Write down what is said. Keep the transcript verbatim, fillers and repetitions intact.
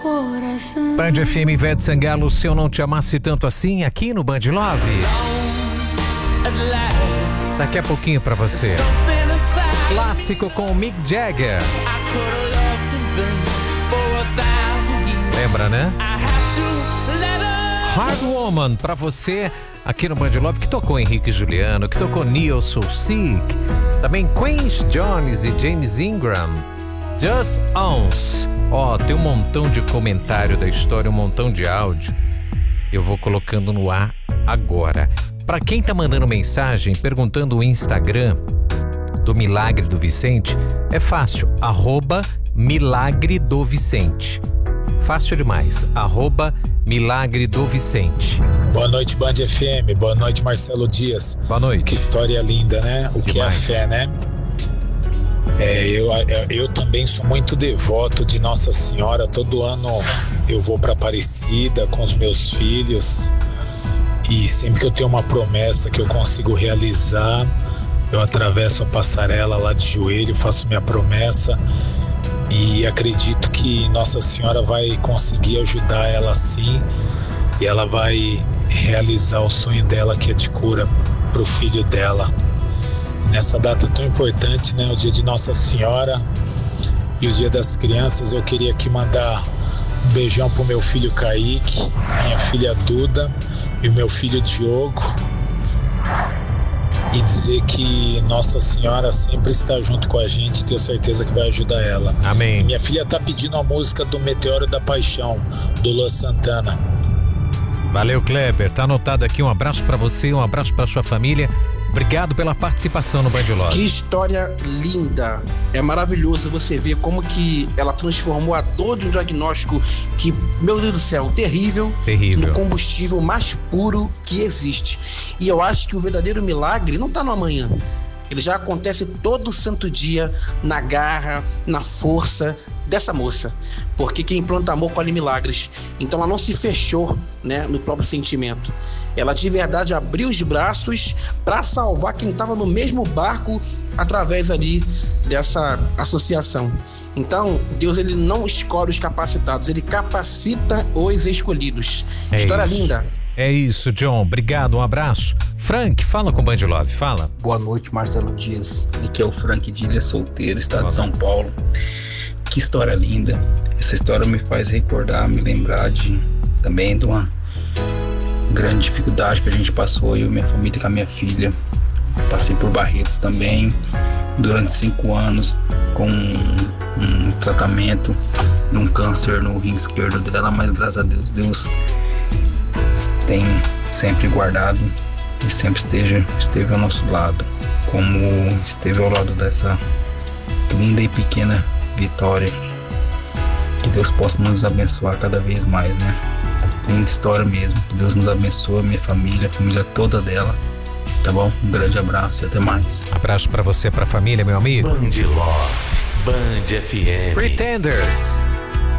Band F M, Ivete Sangalo, Se Eu Não Te Amasse Tanto Assim, aqui no Band Love. Daqui a pouquinho pra você. Clássico com o Mick Jagger. Lembra, né? Hard Woman pra você aqui no Band Love, que tocou Henrique e Juliano, que tocou Neo Soul Sick, também Quincy Jones e James Ingram. Just Ons. Ó, oh, tem um montão de comentário da história, um montão de áudio. Eu vou colocando no ar agora. Pra quem tá mandando mensagem perguntando o Instagram do Milagre do Vicente, é fácil, arroba Milagre do Vicente. Fácil demais, arroba Milagre do Vicente. Boa noite, Band F M, boa noite, Marcelo Dias. Boa noite. Que história linda, né? O que é a fé, né? É, eu, eu, eu também sou muito devoto de Nossa Senhora. Todo ano eu vou para Aparecida com os meus filhos. E sempre que eu tenho uma promessa que eu consigo realizar, eu atravesso a passarela lá de joelho, faço minha promessa e acredito que Nossa Senhora vai conseguir ajudar ela sim, e ela vai realizar o sonho dela, que é de cura para o filho dela. Nessa data tão importante, né, o dia de Nossa Senhora e o dia das crianças, eu queria aqui mandar um beijão pro meu filho Kaique, minha filha Duda e o meu filho Diogo, e dizer que Nossa Senhora sempre está junto com a gente, tenho certeza que vai ajudar ela. Amém. Minha filha tá pedindo a música do Meteoro da Paixão, do Luan Santana. Valeu, Kleber, tá anotado aqui. Um abraço pra você, um abraço pra sua família. Obrigado pela participação no Band Love. Que história linda. É maravilhoso você ver como que ela transformou a dor de um diagnóstico que, meu Deus do céu, terrível, terrível, no combustível mais puro que existe. E eu acho que o verdadeiro milagre não tá no amanhã. Ele já acontece todo santo dia na garra, na força dessa moça. Porque quem planta amor colhe milagres. Então ela não se fechou, né, no próprio sentimento. Ela de verdade abriu os braços para salvar quem estava no mesmo barco através ali dessa associação. Então, Deus, ele não escolhe os capacitados, ele capacita os escolhidos. É História isso. linda. É isso, John. Obrigado, um abraço. Frank, fala com o Band Love, fala. Boa noite, Marcelo Dias. Aqui é o Frank de Ilha Solteiro, estado de São Paulo. Que história linda. Essa história me faz recordar, me lembrar de também de uma grande dificuldade que a gente passou, eu e minha família com a minha filha. Passei por Barretos também durante cinco anos com um, um tratamento de um câncer no rim esquerdo dela, mas graças a Deus, Deus tem sempre guardado e sempre esteja, esteve ao nosso lado, como esteve ao lado dessa linda e pequena Vitória. Que Deus possa nos abençoar cada vez mais, né? Linda história mesmo. Que Deus nos abençoe, minha família, a família toda dela. Tá bom? Um grande abraço e até mais. Abraço pra você, pra família, meu amigo. Band Love, Band F M. Pretenders.